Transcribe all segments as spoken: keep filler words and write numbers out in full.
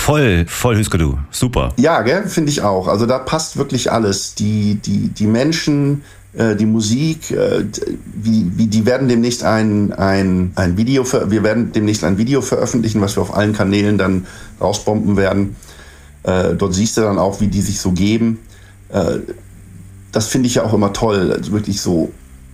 voll, voll Husker Du. Super. Ja, gell, finde ich auch. Also da passt wirklich alles. Die, die, die Menschen, äh, die Musik, äh, wie, wie, die werden demnächst ein, ein, ein Video, ver- wir werden demnächst ein Video veröffentlichen, was wir auf allen Kanälen dann rausbomben werden. Äh, dort siehst du dann auch, wie die sich so geben. Äh, das finde ich ja auch immer toll. Also wirklich so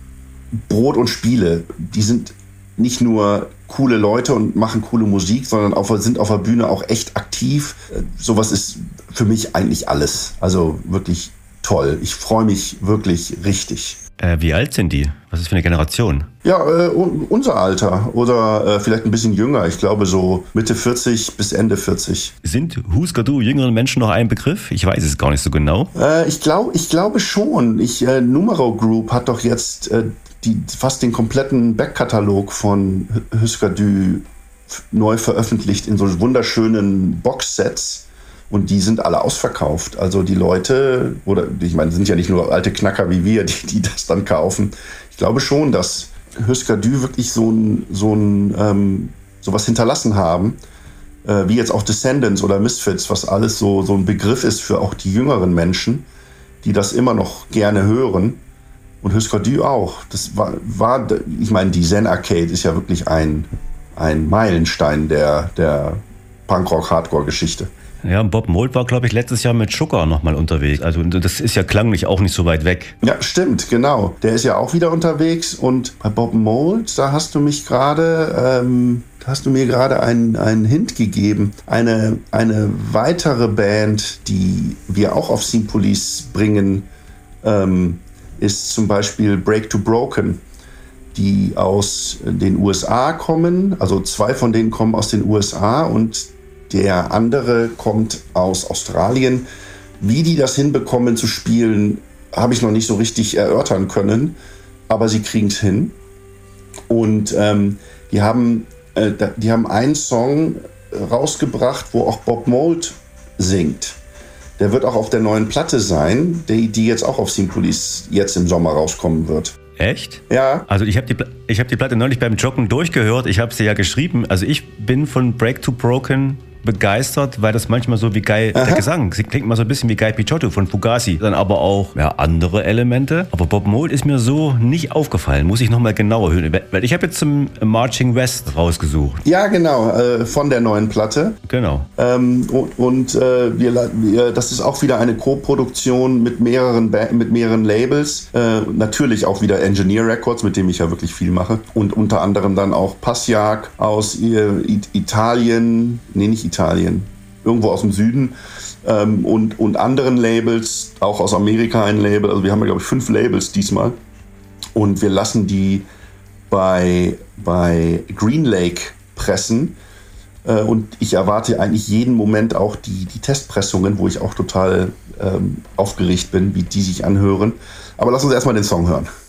Brot und Spiele. Die sind nicht nur coole Leute und machen coole Musik, sondern auch, sind auf der Bühne auch echt aktiv. Sowas ist für mich eigentlich alles. Also wirklich toll. Ich freue mich wirklich richtig. Äh, wie alt sind die? Was ist für eine Generation? Ja, äh, unser Alter oder äh, vielleicht ein bisschen jünger. Ich glaube so Mitte vierzig bis Ende vierzig. Sind Husker Du jüngeren Menschen noch ein Begriff? Ich weiß es gar nicht so genau. Äh, ich, glaub, ich glaube schon. Ich, äh, Numero Group hat doch jetzt äh, die, fast den kompletten Backkatalog von Husker Du neu veröffentlicht in so wunderschönen Boxsets. Und die sind alle ausverkauft. Also die Leute, oder ich meine, sind ja nicht nur alte Knacker wie wir, die, die das dann kaufen. Ich glaube schon, dass Husker Du wirklich so ein, so ein, ähm, sowas hinterlassen haben, äh, wie jetzt auch Descendants oder Misfits, was alles so, so ein Begriff ist für auch die jüngeren Menschen, die das immer noch gerne hören. Und Husker Du auch. Das war, war ich meine, die Zen Arcade ist ja wirklich ein, ein Meilenstein der, der Punkrock-Hardcore-Geschichte. Ja, und Bob Mould war, glaube ich, letztes Jahr mit Sugar nochmal unterwegs. Also das ist ja klanglich auch nicht so weit weg. Ja, stimmt, genau. Der ist ja auch wieder unterwegs. Und bei Bob Mould, da hast du mich gerade, ähm, da hast du mir gerade einen, einen Hint gegeben. Eine, eine weitere Band, die wir auch auf Scene Police bringen, ähm, ist zum Beispiel Break to Broken, die aus den U S A kommen. Also zwei von denen kommen aus den U S A und der andere kommt aus Australien. Wie die das hinbekommen zu spielen, habe ich noch nicht so richtig erörtern können. Aber sie kriegen es hin. Und ähm, die, haben, äh, die haben einen Song rausgebracht, wo auch Bob Mould singt. Der wird auch auf der neuen Platte sein, die, die jetzt auch auf Scene Police jetzt im Sommer rauskommen wird. Echt? Ja. Also ich habe die, ich hab die Platte neulich beim Joggen durchgehört. Ich habe sie ja geschrieben. Also ich bin von Break to Broken begeistert, weil das manchmal so wie Guy, der Gesang, sie klingt mal so ein bisschen wie Guy Picciotto von Fugazi. Dann aber auch ja, andere Elemente. Aber Bob Mould ist mir so nicht aufgefallen. Muss ich nochmal genauer hören. Weil ich habe jetzt zum Marching West rausgesucht. Ja, genau, äh, von der neuen Platte. Genau. Ähm, und und äh, wir, wir, das ist auch wieder eine Co-Produktion mit mehreren, ba- mit mehreren Labels. Äh, natürlich auch wieder Engineer Records, mit dem ich ja wirklich viel mache. Und unter anderem dann auch Passjag aus äh, Italien, nee, nicht Italien, irgendwo aus dem Süden ähm, und, und anderen Labels, auch aus Amerika ein Label. Also wir haben ja, glaube ich, fünf Labels diesmal. Und wir lassen die bei, bei Green Lake pressen. Äh, und ich erwarte eigentlich jeden Moment auch die, die Testpressungen, wo ich auch total ähm, aufgeregt bin, wie die sich anhören. Aber lass uns erstmal den Song hören.